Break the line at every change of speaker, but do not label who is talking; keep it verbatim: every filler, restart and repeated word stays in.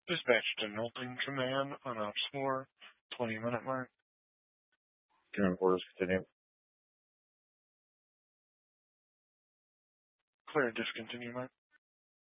Dispatch to Knowlton Command on Ops four, twenty minute mark.
Command orders continue.
Clear discontinue mark.